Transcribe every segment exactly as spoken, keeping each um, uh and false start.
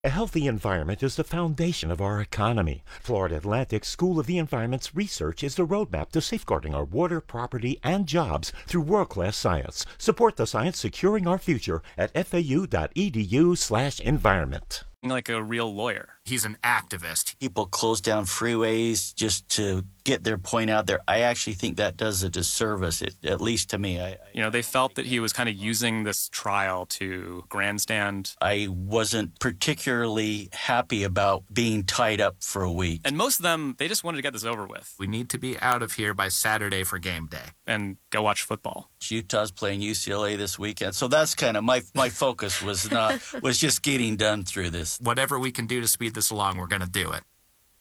A healthy environment is the foundation of our economy. Florida Atlantic School of the Environment's research is the roadmap to safeguarding our water, property, and jobs through world-class science. Support the science securing our future at fau.edu slash environment. Like a real lawyer. He's an activist. People close down freeways just to get their point out there. I actually think that does a disservice, it, at least to me. I, You know, they felt that he was kind of using this trial to grandstand. I wasn't particularly happy about being tied up for a week. And most of them, they just wanted to get this over with. We need to be out of here by Saturday for game day. And go watch football. Utah's playing U C L A this weekend, so that's kind of my my focus was not was just getting done through this. Whatever we can do to speed this along, we're going to do it.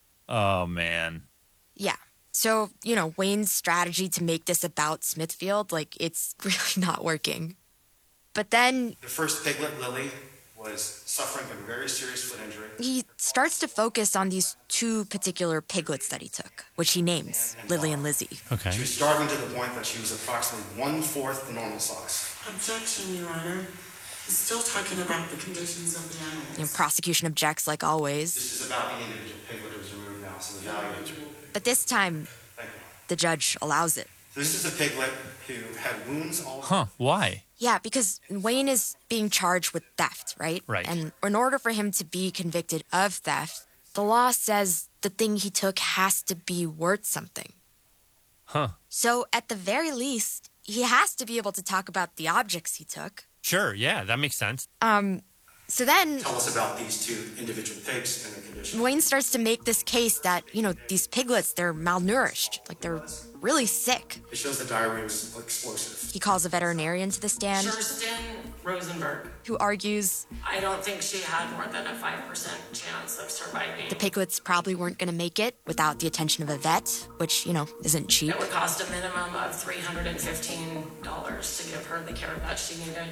Oh, man. Yeah. So, you know, Wayne's strategy to make this about Smithfield, like, it's really not working. But then... The first piglet, Lily, was suffering from a very serious foot injury. He starts to focus on these two particular piglets that he took, which he names and, and Lily Bob. and Lizzie. Okay. She was starving to the point that she was approximately one-fourth the normal size. Objection, Your Honor. He's still talking about the conditions of the animals. You know, prosecution objects like always. This is about the individual piglet who was removed now, so the value is... But this time, Thank you. the judge allows it. This is a piglet who had wounds all... Huh, why? Yeah, because Wayne is being charged with theft, right? Right. And in order for him to be convicted of theft, the law says the thing he took has to be worth something. Huh. So at the very least, he has to be able to talk about the objects he took. Sure, yeah, that makes sense. Um, so then Tell us about these two individual pigs and their condition. Wayne starts to make this case that, you know, these piglets, they're malnourished. Like, they're really sick. It shows the diarrhea was explosive. He calls a veterinarian to the stand, Kirsten Rosenberg. who argues I don't think she had more than a five percent chance of surviving. the piglets probably weren't going to make it without the attention of a vet, which, you know, isn't cheap. It would cost a minimum of three hundred fifteen dollars to give her the care that she needed.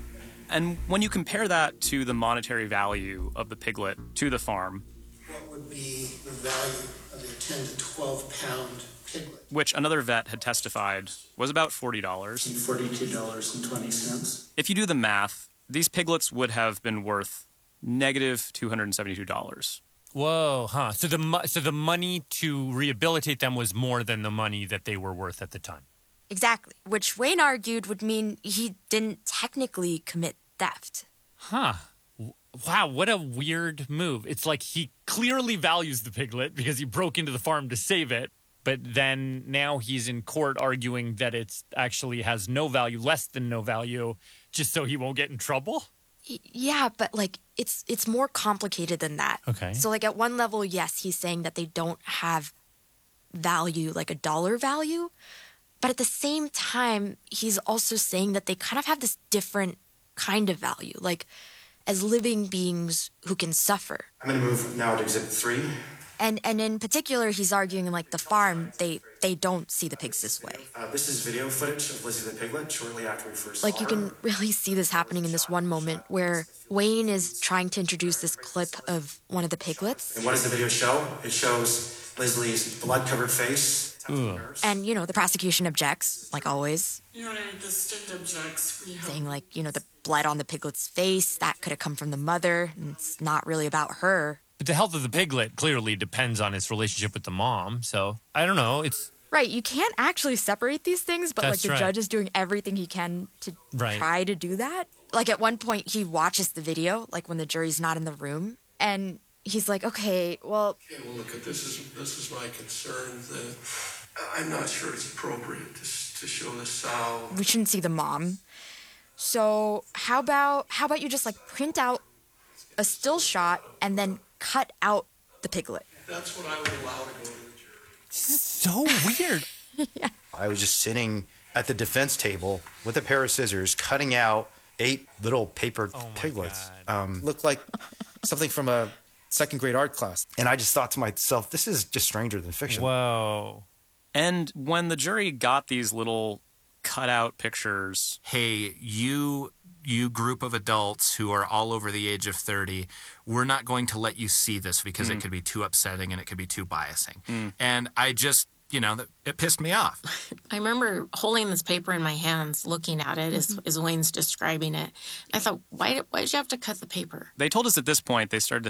And when you compare that to the monetary value of the piglet to the farm, What would be the value of a ten to twelve pound piglet? which another vet had testified was about forty dollars. forty-two dollars and twenty cents. If you do the math, these piglets would have been worth negative two hundred seventy-two dollars. Whoa, huh. So the mo- so the money to rehabilitate them was more than the money that they were worth at the time. Exactly. Which Wayne argued would mean he didn't technically commit theft. Huh. W- Wow, what a weird move. It's like he clearly values the piglet because he broke into the farm to save it, but then now he's in court arguing that it's actually has no value, less than no value, just so he won't get in trouble? Y- Yeah, but like it's it's more complicated than that. Okay. So like at one level, yes, he's saying that they don't have value, like a dollar value, but at the same time, he's also saying that they kind of have this different kind of value, like as living beings who can suffer. I'm going to move now to Exhibit three. And and in particular, he's arguing like the farm, they they don't see the pigs this way. Uh, this is video footage of Lizzie the piglet shortly after we first Like saw you her. can really see this happening in this one moment where Wayne is trying to introduce this clip of one of the piglets. And what does the video show? It shows Leslie's blood-covered face. And, you know, the prosecution objects, like always, Your Honor, the state objects. We have saying like, you know, the blood on the piglet's face, that could have come from the mother, and it's not really about her. But the health of the piglet clearly depends on its relationship with the mom, so I don't know. It's Right, you can't actually separate these things, but That's like the right. judge is doing everything he can to Right. try to do that. Like at one point he watches the video, like when the jury's not in the room, and he's like, okay, well, Okay, well, look, at this is this is my concern that I'm not sure it's appropriate to, s- to show the sow. we shouldn't see the mom. So how about how about you just like print out a still shot and then cut out the piglet? That's what I would allow to go to the jury. this is so weird. I was just sitting at the defense table with a pair of scissors, cutting out eight little paper Oh my piglets. God. Um, looked like something from a second grade art class. And I just thought to myself, this is just stranger than fiction. Whoa. And when the jury got these little cutout pictures, Hey, you you group of adults who are all over the age of thirty, we're not going to let you see this because it could be too upsetting and it could be too biasing. And I just you know, that it pissed me off. I remember holding this paper in my hands, looking at it as, as Wayne's describing it. I thought, why, why did you have to cut the paper? They told us at this point they started